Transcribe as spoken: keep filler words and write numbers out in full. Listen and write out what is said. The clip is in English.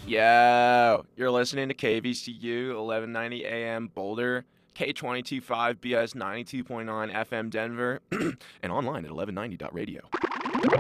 Yo, you're listening to K V C U eleven ninety A M Boulder, K twenty-two point five B S ninety-two point nine F M Denver, and online at eleven ninety dot radio.